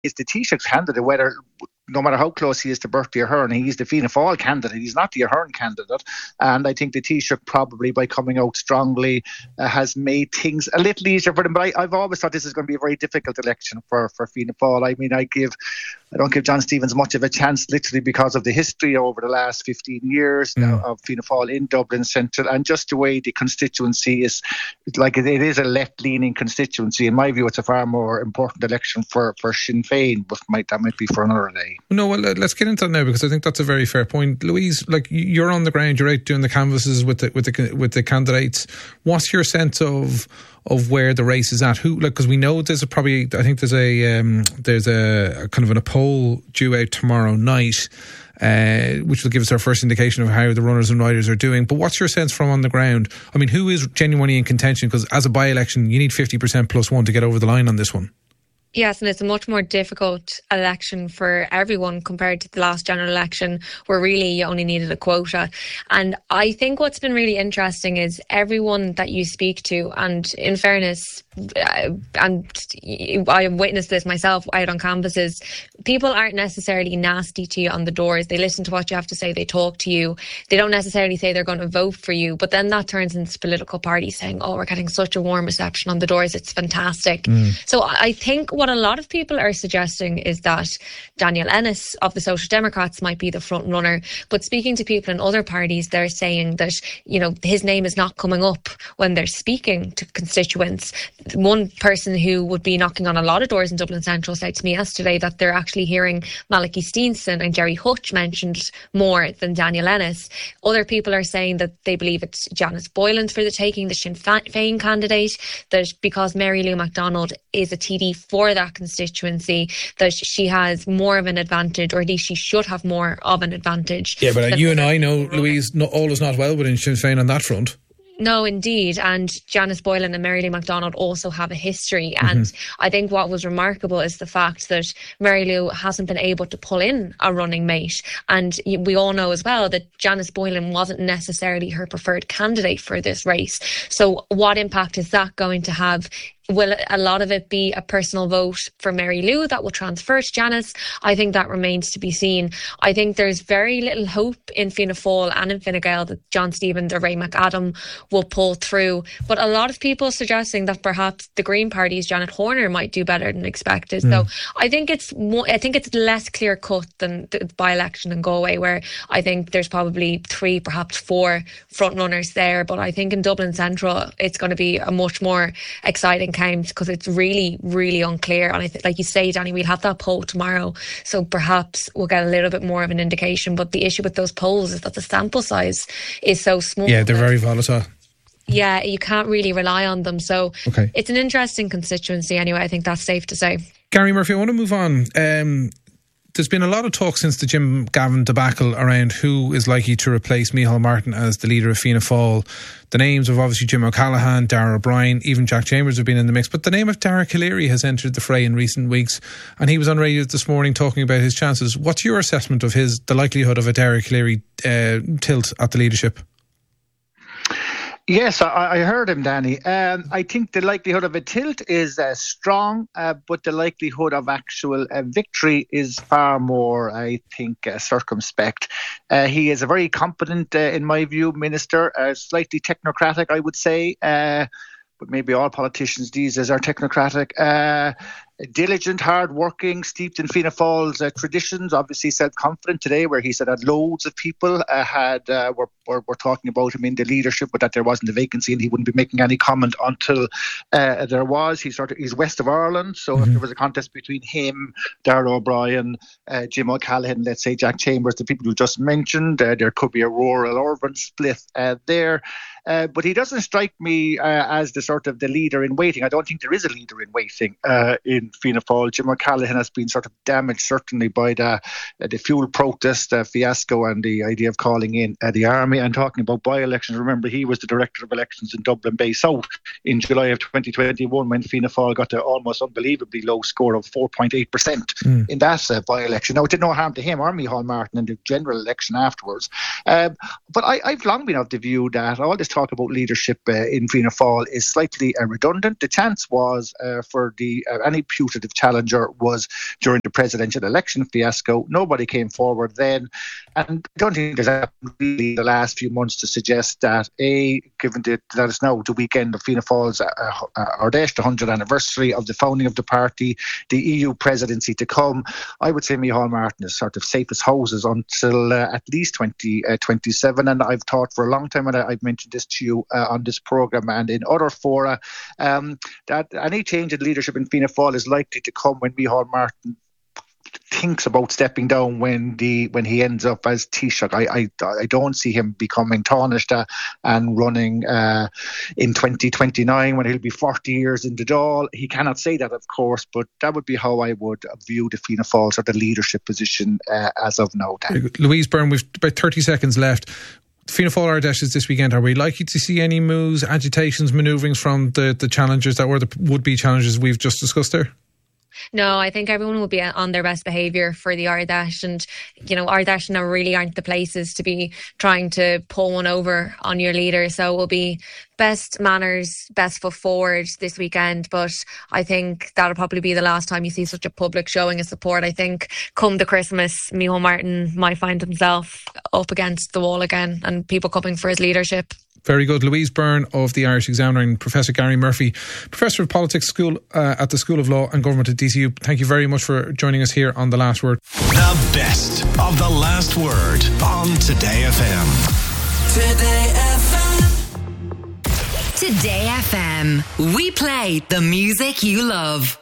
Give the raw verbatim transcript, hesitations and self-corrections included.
is the Taoiseach's candidate, whether no matter how close he is to Bertie Ahern, he's the Fianna Fáil candidate. He's not the Ahern candidate. And I think the Taoiseach probably, by coming out strongly, uh, has made things a little easier for them. But I, I've always thought this is going to be a very difficult election for, for Fianna Fáil. I mean, I give, I don't give John Stevens much of a chance, literally because of the history over the last fifteen years mm. now of Fianna Fáil in Dublin Central, and just the way the constituency is, like it, it is a left-leaning constituency. In my view, it's a far more important election for, for Sinn Féin, but might, that might be for another day. No, well, let's get into that now, because I think that's a very fair point. Louise, like, you're on the ground, you're out doing the canvases with the with the with the candidates. What's your sense of of where the race is at? Who, like, because we know there's a probably, I think there's a um, there's a, a kind of an, a poll due out tomorrow night, uh, which will give us our first indication of how the runners and riders are doing. But what's your sense from on the ground? I mean, who is genuinely in contention? Because as a by-election, you need fifty percent plus one to get over the line on this one. Yes, and it's a much more difficult election for everyone compared to the last general election, where really you only needed a quota. And I think what's been really interesting is everyone that you speak to, and in fairness, uh, and I witnessed this myself out on canvases, people aren't necessarily nasty to you on the doors. They listen to what you have to say, they talk to you. They don't necessarily say they're going to vote for you, but then that turns into political parties saying, oh, we're getting such a warm reception on the doors, it's fantastic. Mm. So I think what a lot of people are suggesting is that Daniel Ennis of the Social Democrats might be the front runner. But speaking to people in other parties, they're saying that, you know, his name is not coming up when they're speaking to constituents. One person who would be knocking on a lot of doors in Dublin Central said to me yesterday that they're actually hearing Malachy Steenson and Jerry Hutch mentioned more than Daniel Ennis. Other people are saying that they believe it's Janice Boylan for the taking, the Sinn Féin candidate, that because Mary Lou McDonald is a T D for that constituency, that she has more of an advantage, or at least she should have more of an advantage. Yeah, but you and I know, Louise, not, all is not well within Sinn Féin on that front. No, indeed. And Janice Boylan and Mary Lou McDonald also have a history. And mm-hmm. I think what was remarkable is the fact that Mary Lou hasn't been able to pull in a running mate. And we all know as well that Janice Boylan wasn't necessarily her preferred candidate for this race. So what impact is that going to have? Will a lot of it be a personal vote for Mary Lou that will transfer to Janice? I think that remains to be seen. I think there's very little hope in Fianna Fáil and in Fine Gael that John Stevens or Ray McAdam will pull through. But a lot of people suggesting that perhaps the Green Party's Janet Horner might do better than expected. Mm. So I think it's I think it's less clear cut than the by-election in Galway, where I think there's probably three, perhaps four front runners there. But I think in Dublin Central, it's going to be a much more exciting count, because it's really, really unclear. And I th- like you say, Danny, we'll have that poll tomorrow, so perhaps we'll get a little bit more of an indication. But the issue with those polls is that the sample size is so small. Yeah, they're very volatile. Yeah, you can't really rely on them. So okay. It's an interesting constituency anyway, I think that's safe to say. Gary Murphy, I want to move on. Um, there's been a lot of talk since the Jim Gavin debacle around who is likely to replace Micheál Martin as the leader of Fianna Fáil. The names of obviously Jim O'Callaghan, Darragh O'Brien, even Jack Chambers have been in the mix. But the name of Dara Calleary has entered the fray in recent weeks, and he was on radio this morning talking about his chances. What's your assessment of his the likelihood of a Dara Calleary uh, tilt at the leadership? Yes, I, I heard him, Danny. Um, I think the likelihood of a tilt is uh, strong, uh, but the likelihood of actual uh, victory is far more, I think, uh, circumspect. Uh, he is a very competent, uh, in my view, minister, uh, slightly technocratic, I would say, uh, but maybe all politicians these days are technocratic. Uh, diligent, hard-working, steeped in Fianna Fáil's uh, traditions, obviously self-confident today, where he said that loads of people uh, had uh, were, were were talking about him in the leadership, but that there wasn't a vacancy and he wouldn't be making any comment until uh, there was. He's sort of he's west of Ireland, so mm-hmm. if there was a contest between him, Darragh O'Brien, uh, Jim O'Callaghan, let's say Jack Chambers, the people you just mentioned, uh, there could be a rural-urban split uh, there. Uh, but he doesn't strike me uh, as the sort of the leader in waiting. I don't think there is a leader in waiting uh, in Fianna Fáil. Jim O'Callaghan has been sort of damaged certainly by the uh, the fuel protest uh, fiasco and the idea of calling in uh, the army. And talking about by-elections, remember he was the director of elections in Dublin Bay South in July of twenty twenty-one when Fianna Fáil got the almost unbelievably low score of four point eight percent mm. in that uh, by-election. Now, it did no harm to him or Micheál Martin in the general election afterwards. Um, but I, I've long been of the view that all this talk about leadership uh, in Fianna Fáil is slightly uh, redundant. The chance was uh, for the uh, any putative challenger was during the presidential election fiasco. Nobody came forward then. And I don't think there's happened really the last few months to suggest that, A, given that that is now the weekend of Fianna Fáil's uh, uh, Ardèche, the one hundredth anniversary of the founding of the party, the E U presidency to come, I would say Micheál Martin is sort of safe as houses until uh, at least twenty twenty-seven. And I've thought for a long time, and I, I've mentioned this to you uh, on this programme and in other fora, um, that any change in leadership in Fianna Fáil is likely to come when Micheál Martin thinks about stepping down when the when he ends up as Taoiseach. I, I, I don't see him becoming Taoiseach and running uh, in twenty twenty-nine when he'll be forty years in the Dáil. He cannot say that, of course, but that would be how I would view the Fianna Fáil or the leadership position uh, as of now. Louise Byrne, we've about thirty seconds left. Fianna Fáil Ardèche is this weekend. Are we likely to see any moves, agitations, manoeuvrings from the, the challengers that were the would-be challengers we've just discussed there? No, I think everyone will be on their best behaviour for the Ardèche, and you know, Ardèche now really aren't the places to be trying to pull one over on your leader. So it will be best manners, best foot forward this weekend. But I think that'll probably be the last time you see such a public showing of support. I think come the Christmas, Micheál Martin might find himself up against the wall again, and people coming for his leadership. Very good. Louise Byrne of the Irish Examiner and Professor Gary Murphy, Professor of Politics School uh, at the School of Law and Government at D C U. Thank you very much for joining us here on The Last Word. The best of The Last Word on Today F M. Today F M. Today F M. We play the music you love.